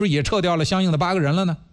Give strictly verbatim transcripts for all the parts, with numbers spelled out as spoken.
不是也撤掉了相应的八个人了呢？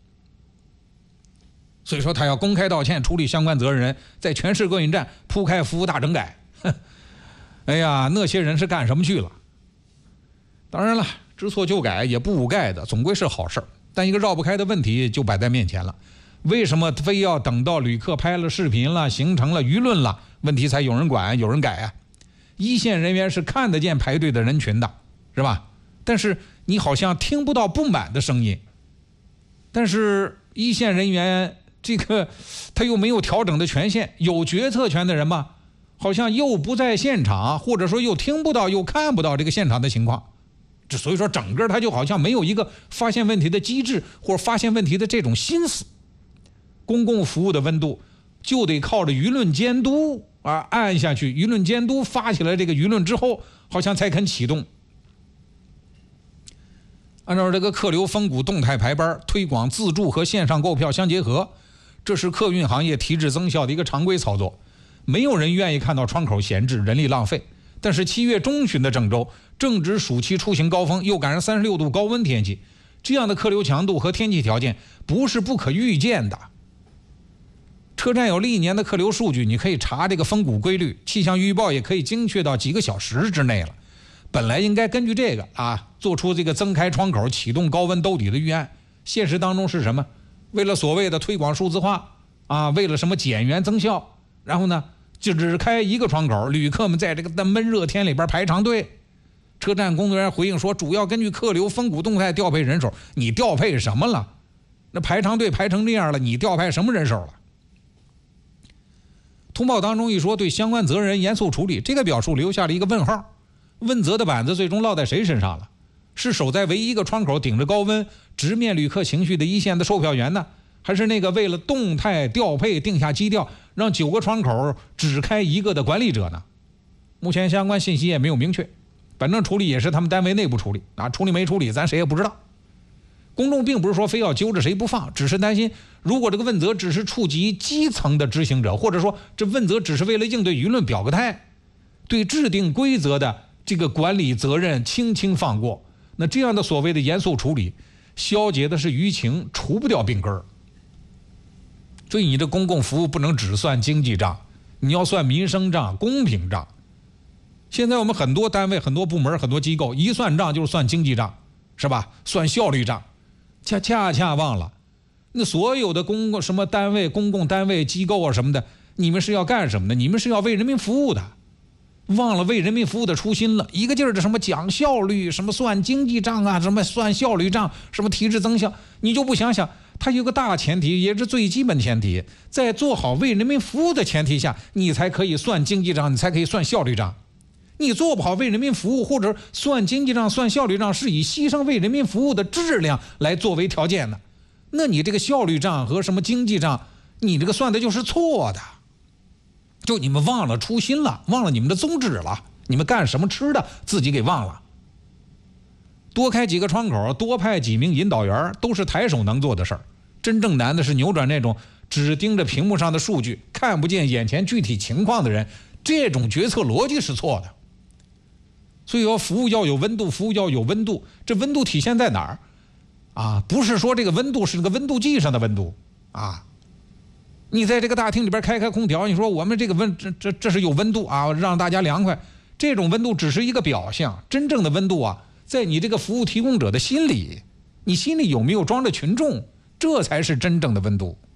所以说他要公开道歉，处理相关责任人，在全市客运站铺开服务大整改。哎呀，那些人是干什么去了？当然了，知错就改也不无盖的，总归是好事。但一个绕不开的问题就摆在面前了，为什么非要等到旅客拍了视频了，形成了舆论了，问题才有人管有人改啊？一线人员是看得见排队的人群的，是吧？但是你好像听不到不满的声音。但是一线人员这个他又没有调整的权限，有决策权的人嘛，好像又不在现场，或者说又听不到又看不到这个现场的情况。这所以说整个他就好像没有一个发现问题的机制，或者发现问题的这种心思。公共服务的温度就得靠着舆论监督啊按下去，舆论监督发起来这个舆论之后，好像才肯启动。按照这个客流分股动态排班，推广自助和线上购票相结合，这是客运行业提质增效的一个常规操作。没有人愿意看到窗口闲置，人力浪费。但是七月中旬的郑州正值暑期出行高峰，又赶上三十六度高温天气，这样的客流强度和天气条件不是不可预见的。车站有历年的客流数据，你可以查这个分股规律，气象预报也可以精确到几个小时之内了。本来应该根据这个啊，做出这个增开窗口、启动高温兜底的预案。现实当中是什么？为了所谓的推广数字化啊，为了什么减员增效，然后呢就只开一个窗口，旅客们在这个闷热天里边排长队。车站工作人员回应说，主要根据客流分股动态调配人手。你调配什么了？那排长队排成这样了，你调配什么人手了？通报当中一说对相关责任人严肃处理，这个表述留下了一个问号。问责的板子最终落在谁身上了？是守在唯一一个窗口顶着高温直面旅客情绪的一线的售票员呢，还是那个为了动态调配定下基调让九个窗口只开一个的管理者呢？目前相关信息也没有明确，反正处理也是他们单位内部处理啊，处理没处理咱谁也不知道。公众并不是说非要揪着谁不放，只是担心如果这个问责只是触及基层的执行者，或者说这问责只是为了应对舆论表个态，对制定规则的这个管理责任轻轻放过，那这样的所谓的严肃处理消解的是舆情，除不掉病根儿。所以你这公共服务不能只算经济账，你要算民生账、公平账。现在我们很多单位、很多部门、很多机构一算账就是算经济账，是吧？算效率账，恰恰恰忘了那所有的公共什么单位、公共单位、机构啊什么的，你们是要干什么的？你们是要为人民服务的，忘了为人民服务的初心了。一个劲儿的什么讲效率，什么算经济账啊，什么算效率账，什么提质增效，你就不想想它有个大前提，也是最基本前提，在做好为人民服务的前提下，你才可以算经济账，你才可以算效率账。你做不好为人民服务，或者算经济账、算效率账，是以牺牲为人民服务的质量来作为条件的，那你这个效率账和什么经济账，你这个算的就是错的。就你们忘了初心了，忘了你们的宗旨了，你们干什么吃的自己给忘了。多开几个窗口，多派几名引导员，都是台手能做的事儿。真正难的是扭转那种只盯着屏幕上的数据，看不见眼前具体情况的人，这种决策逻辑是错的。所以说服务要有温度，服务要有温度，这温度体现在哪儿啊？不是说这个温度是这个温度计上的温度啊。你在这个大厅里边开开空调，你说我们这个温这这这是有温度啊，让大家凉快，这种温度只是一个表象，真正的温度啊，在你这个服务提供者的心里，你心里有没有装着群众，这才是真正的温度。